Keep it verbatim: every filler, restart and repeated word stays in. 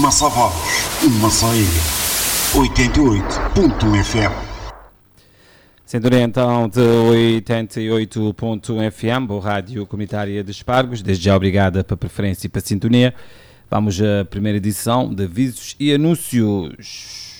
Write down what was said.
uma só voz, uma só ilha. oitenta e oito ponto um F M. Sintonia então de oitenta e oito ponto um F M, boa rádio comunitária de Espargos. Desde já obrigada pela preferência e pela sintonia. Vamos à primeira edição de avisos e anúncios.